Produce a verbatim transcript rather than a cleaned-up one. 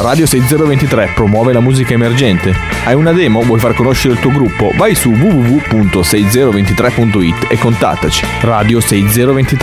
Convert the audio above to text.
Radio sessantatré promuove la musica emergente. Hai una demo? Vuoi far conoscere il tuo gruppo? Vai su w w w punto sessantatré punto it e contattaci. Radio sessantatré.